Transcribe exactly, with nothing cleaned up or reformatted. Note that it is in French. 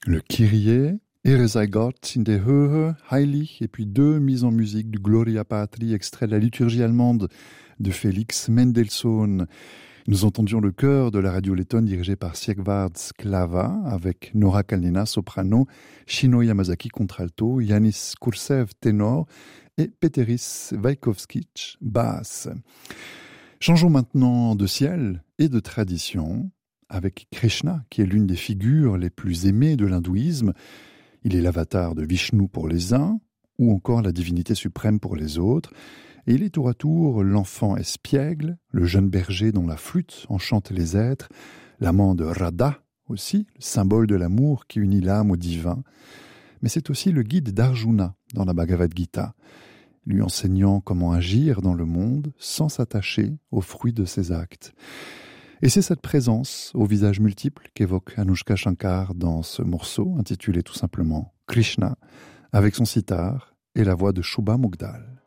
le Kyrie, Ehre sei Gott in der Höhe, Heilig, et puis deux mises en musique du Gloria Patri, extrait de la liturgie allemande de Félix Mendelssohn. Nous entendions le chœur de la radio lettonne dirigé par Siegward Sklava avec Nora Kalnina, soprano, Shino Yamazaki, contralto, Yanis Kursev, ténor et Peteris Vajkovskic, basse. Changeons maintenant de ciel et de tradition avec Krishna, qui est l'une des figures les plus aimées de l'hindouisme. Il est l'avatar de Vishnu pour les uns, ou encore la divinité suprême pour les autres. Et il est tour à tour l'enfant espiègle, le jeune berger dont la flûte enchante les êtres, l'amant de Radha aussi, le symbole de l'amour qui unit l'âme au divin. Mais c'est aussi le guide d'Arjuna dans la Bhagavad Gita, lui enseignant comment agir dans le monde sans s'attacher aux fruits de ses actes. Et c'est cette présence au visage multiple qu'évoque Anushka Shankar dans ce morceau intitulé tout simplement Krishna, avec son sitar et la voix de Shubha Mugdal.